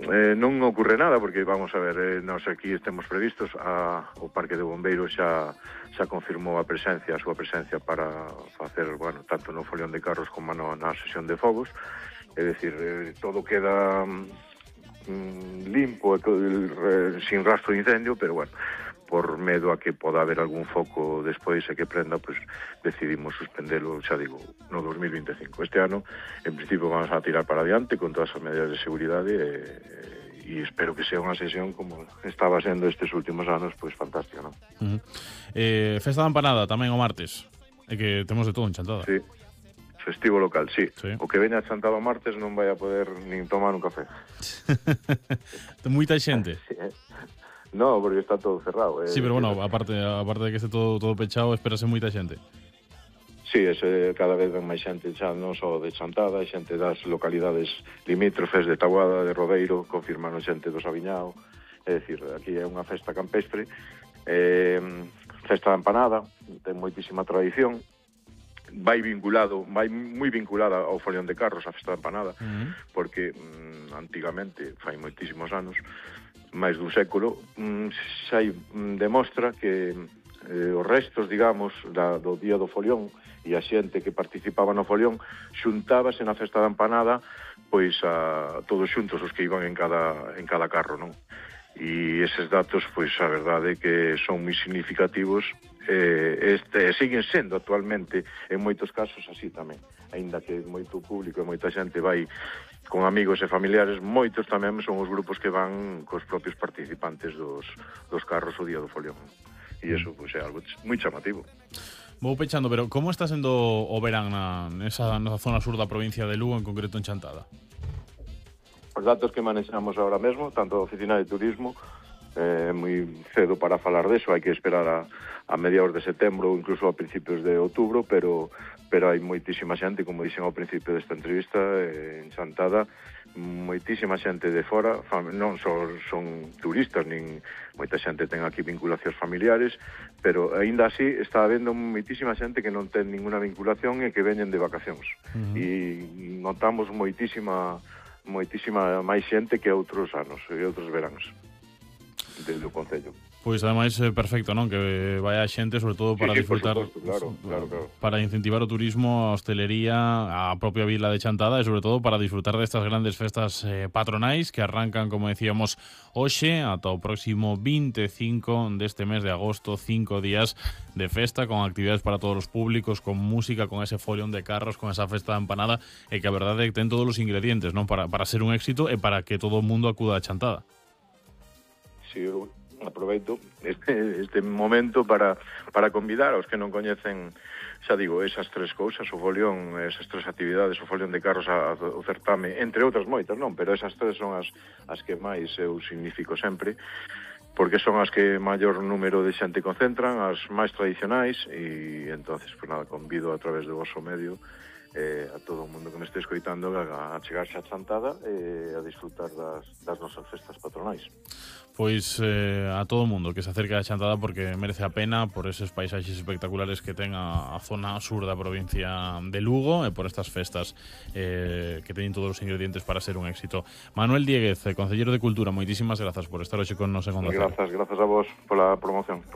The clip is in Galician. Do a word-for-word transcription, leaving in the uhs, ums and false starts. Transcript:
eh, non ocorre nada, porque, vamos a ver, eh, nós aquí estemos previstos, a, o Parque de Bombeiros xa, xa confirmou a presencia, a súa presencia para facer, bueno, tanto no folión de carros como no, na sesión de fogos, é dicir, eh, todo queda mm, limpo, eh, sin rastro de incendio, pero, bueno, por medo a que poda haber algún foco despois e que prenda, pois decidimos suspendelo, xa digo, no dos mil vinte e cinco. Este ano, en principio, vamos a tirar para adiante con todas as medidas de seguridade e, e espero que sea unha sesión como estaba sendo estes últimos anos, pois fantástica, non? Uh -huh. eh, Festa da Empanada tamén o martes, é que temos de todo en Chantada. Sí, festivo local, sí. Sí. O que veña a Chantada o martes non vai a poder nin tomar un café. Moita xente. Sí, eh? No, porque está todo cerrado. Eh. Sí, pero bueno, aparte, aparte de que este todo, todo pechado, espérase moita xente. Sí, ese, cada vez ven máis xente xa non só de Chantada, xente das localidades limítrofes de Taboada, de Rodeiro, confirman xente do Sabiñao. É dicir, aquí é unha festa campestre, eh, festa da empanada, ten moitísima tradición, vai vinculado, vai moi vinculada ao folión de carros, a festa da empanada, uh -huh. porque mm, antigamente, fai moitísimos anos, máis dun século, xa demostra que eh, os restos, digamos, da, do día do folión e a xente que participaba no folión xuntábase na festa da empanada pois a todos xuntos os que iban en cada, en cada carro, non? E eses datos, pois a verdade é que son moi significativos, eh, este, siguen sendo actualmente en moitos casos así tamén, aínda que moito público e moita xente vai con amigos e familiares, moitos tamén son os grupos que van cos propios participantes dos, dos carros o día do folión. E iso, pois, é algo moi chamativo. Vou pechando, pero como está sendo o verán na, nesa, nesa zona sur da provincia de Lugo, en concreto en Chantada? Os datos que manexamos ahora mesmo, tanto a Oficina de Turismo, é eh, moi cedo para falar deso, hai que esperar a, a mediados de setembro ou incluso a principios de outubro, pero pero hai moitísima xente, como dixen ao principio desta entrevista, eh, en Chantada, moitísima xente de fora, non só son turistas, nin moita xente ten aquí vinculacións familiares, pero aínda así está habendo moitísima xente que non ten ninguna vinculación e que veñen de vacacións. Uh -huh. E notamos moitísima moitísima máis xente que outros anos e outros veráns desde o Concello. Pois ademais é perfecto, non? Que vaya xente, sobre todo para sí, sí, disfrutar, supuesto, claro, claro, claro. para incentivar o turismo, a hostelería, a propia vila de Chantada e sobre todo para disfrutar destas grandes festas eh, patronais que arrancan, como decíamos, hoxe ata o próximo vinte e cinco deste mes de agosto, cinco días de festa con actividades para todos os públicos, con música, con ese folión de carros, con esa festa da empanada, e que a verdade é que ten todos os ingredientes, non? Para, para ser un éxito e para que todo o mundo acuda a Chantada. Sí, eu aproveito este, este momento para, para convidar aos que non coñecen, xa digo, esas tres cousas, o folión, esas tres actividades, o folión de carros, a, a, o certame, entre outras moitas, non? Pero esas tres son as, as que máis eu significo sempre, porque son as que maior número de xente concentran, as máis tradicionais, e entonces, pues nada, convido a través do vosso medio eh, a todo o mundo que me este escoitando a, a chegarse a Chantada e eh, a disfrutar das, das nosas festas patronais. Pois eh, a todo o mundo que se acerque a Chantada, porque merece a pena por eses paisaxes espectaculares que ten a, a zona sur da provincia de Lugo e por estas festas eh, que teñen todos os ingredientes para ser un éxito. Manuel Dieguez, Concellero de Cultura, moitísimas grazas por estar hoxe con nos en Onda Cero. Grazas, grazas a vos pola promoción.